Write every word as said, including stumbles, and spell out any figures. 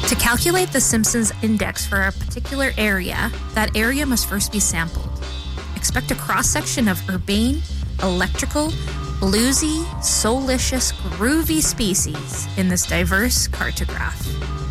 To calculate the Simpsons index for a particular area, that area must first be sampled. Expect a cross-section of urbane, electrical, bluesy, soulicious, groovy species in this diverse cartograph.